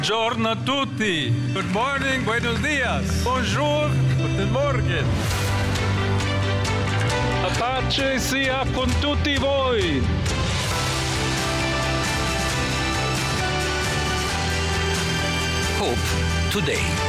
Buongiorno a tutti. Good morning, buenos dias. Bonjour, guten Morgen. La pace sia con tutti voi. Hope Today.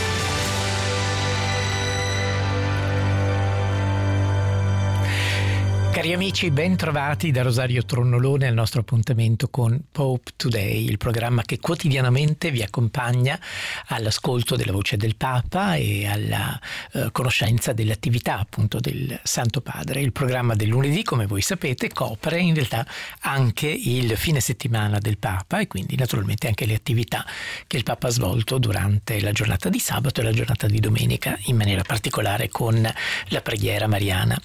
Cari amici, ben trovati da Rosario Tronnolone al nostro appuntamento con Pope Today, il programma che quotidianamente vi accompagna all'ascolto della voce del Papa e alla conoscenza delle attività appunto del Santo Padre. Il programma del lunedì, come voi sapete, copre in realtà anche il fine settimana del Papa e quindi naturalmente anche le attività che il Papa ha svolto durante la giornata di sabato e la giornata di domenica, in maniera particolare con la preghiera mariana.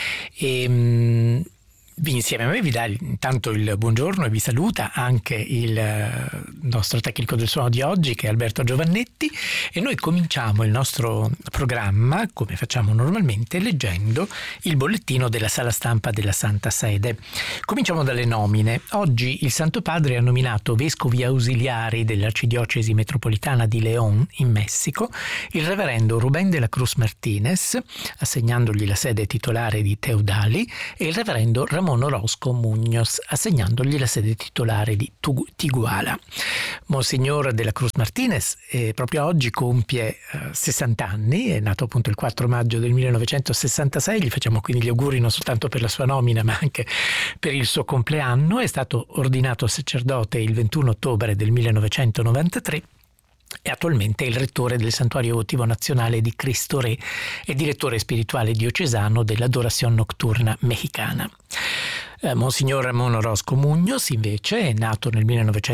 Insieme a me vi dà intanto il buongiorno e vi saluta anche il nostro tecnico del suono di oggi, che è Alberto Giovannetti, e noi cominciamo il nostro programma come facciamo normalmente leggendo il bollettino della sala stampa della Santa Sede. Cominciamo dalle nomine. Oggi il Santo Padre ha nominato vescovi ausiliari dell'Arcidiocesi metropolitana di León in Messico il reverendo Rubén de la Cruz Martínez, assegnandogli la sede titolare di Teudali, e il reverendo Ramón Orozco Muñoz, assegnandogli la sede titolare di Tiguala. Monsignor de la Cruz Martínez proprio oggi compie 60 anni, è nato appunto il 4 maggio del 1966, gli facciamo quindi gli auguri non soltanto per la sua nomina ma anche per il suo compleanno. È stato ordinato sacerdote il 21 ottobre del 1993 e attualmente è il rettore del Santuario Votivo Nazionale di Cristo Re e direttore spirituale diocesano dell'Adoración Nocturna Mexicana. Monsignor Ramón Orozco Muñoz invece è nato nel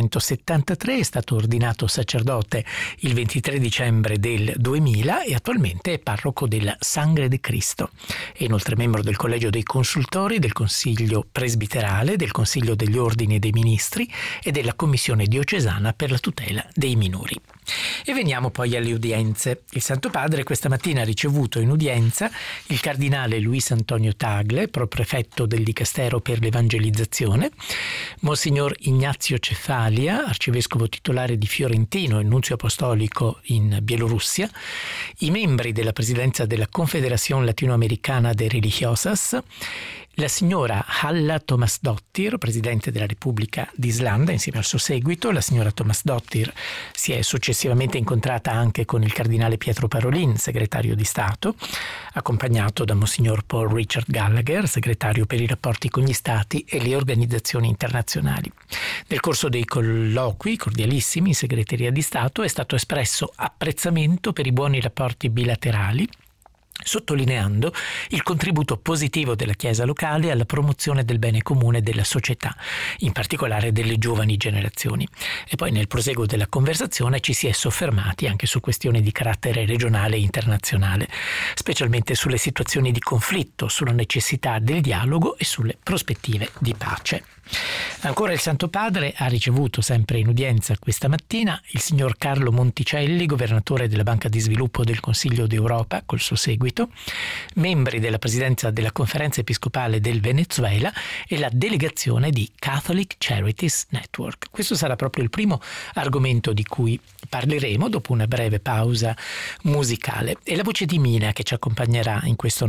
1973, è stato ordinato sacerdote il 23 dicembre del 2000 e attualmente è parroco della Sangre de Cristo. È inoltre membro del Collegio dei Consultori, del Consiglio Presbiterale, del Consiglio degli Ordini e dei Ministri e della Commissione Diocesana per la tutela dei minori. E veniamo poi alle udienze. Il Santo Padre questa mattina ha ricevuto in udienza il cardinale Luis Antonio Tagle, proprefetto del Dicastero per l'Evangelizzazione, Monsignor Ignazio Cefalia, arcivescovo titolare di Fiorentino e nunzio apostolico in Bielorussia, i membri della presidenza della Confederación Latinoamericana de Religiosas, la signora Halla Tomasdottir, presidente della Repubblica d'Islanda, insieme al suo seguito. La signora Tomasdottir si è successivamente incontrata anche con il cardinale Pietro Parolin, segretario di Stato, accompagnato da Monsignor Paul Richard Gallagher, segretario per i rapporti con gli Stati e le organizzazioni internazionali. Nel corso dei colloqui cordialissimi in segreteria di Stato è stato espresso apprezzamento per i buoni rapporti bilaterali, sottolineando il contributo positivo della Chiesa locale alla promozione del bene comune della società, in particolare delle giovani generazioni. E poi nel proseguo della conversazione ci si è soffermati anche su questioni di carattere regionale e internazionale, specialmente sulle situazioni di conflitto, sulla necessità del dialogo e sulle prospettive di pace. Ancora il Santo Padre ha ricevuto sempre in udienza questa mattina il signor Carlo Monticelli, governatore della Banca di Sviluppo del Consiglio d'Europa col suo seguito, membri della presidenza della Conferenza Episcopale del Venezuela e la delegazione di Catholic Charities Network. Questo sarà proprio il primo argomento di cui parleremo dopo una breve pausa musicale. E la voce di Mina che ci accompagnerà in questa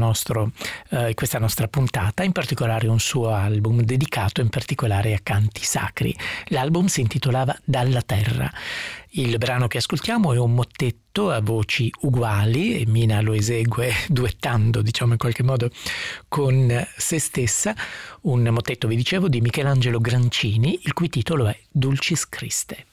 nostra puntata, in particolare un suo album dedicato in particolare a canti sacri. L'album si intitolava Dalla Terra. Il brano che ascoltiamo è un mottetto a voci uguali e Mina lo esegue duettando, diciamo in qualche modo, con se stessa. Un mottetto, vi dicevo, di Michelangelo Grancini, il cui titolo è Dulcis Christe.